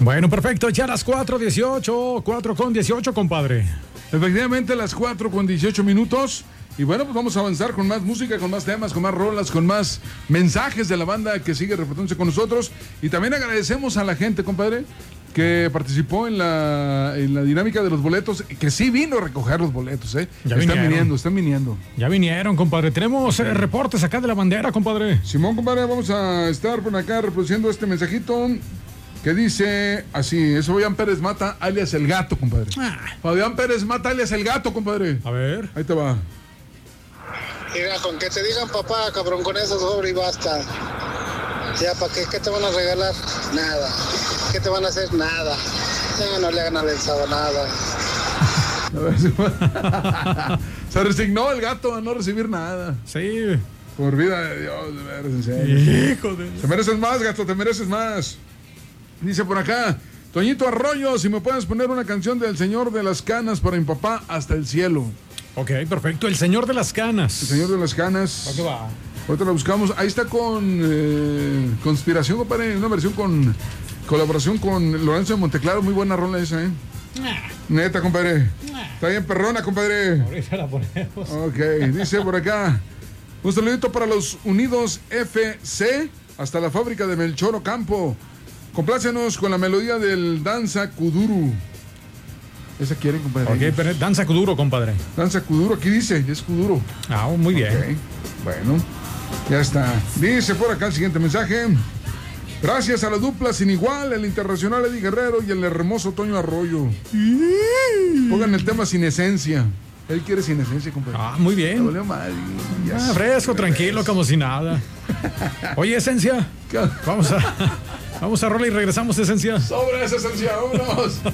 Bueno, perfecto, ya a las 4:18, 4:18, compadre. Efectivamente, a las 4:18. Y bueno, pues vamos a avanzar con más música, con más temas, con más rolas, con más mensajes de la banda que sigue reportándose con nosotros. Y también agradecemos a la gente, compadre, que participó en la dinámica de los boletos, que sí vino a recoger los boletos, ¿eh? Están viniendo. Ya vinieron, compadre. Tenemos reportes acá de la bandera, compadre. Simón, compadre, vamos a estar por acá reproduciendo este mensajito que dice así: es Fabián Pérez Mata, alias El Gato, compadre. Fabián Pérez Mata, alias El Gato, compadre. A ver. Ahí te va. Mira, con que te digan papá, cabrón, con eso sobre y basta. Ya, ¿para qué? ¿Qué te van a regalar? Nada. ¿Qué te van a hacer? Nada. Ya no le hagan al ensado nada. Se resignó el gato a no recibir nada. Sí. Por vida de Dios, de veras, en serio. Hijo de... Te mereces más, gato, te mereces más. Dice por acá, Toñito Arroyo, si me puedes poner una canción del Señor de las Canas para mi papá hasta el cielo. Ok, perfecto. El Señor de las Canas. El Señor de las Canas. ¿Para qué va? Ahorita la buscamos. Ahí está con Conspiración, compadre. Una versión con colaboración con Lorenzo de Monteclaro. Muy buena rola esa, ¿eh? Neta, compadre. Está bien perrona, compadre. Ahorita la ponemos. Ok, dice por acá. Un saludito para los Unidos FC hasta la fábrica de Melchor Ocampo. Complácenos con la melodía del Danza Kuduro. ¿Esa quieren, compadre? Ok, pero Danza Kuduro, compadre. Danza Kuduro, aquí dice, es Kuduro. Ah, muy bien. Okay. Bueno, ya está. Dice por acá el siguiente mensaje. Gracias a la dupla sin igual, el internacional Eddie Guerrero y el hermoso Toño Arroyo. Pongan el tema Sin Esencia. Él quiere Sin Esencia, compadre. Ah, muy bien. Fresco, tranquilo, como si nada. Oye, Esencia. Vamos a rola y regresamos, Esencia. Sobre esa Esencia, vámonos.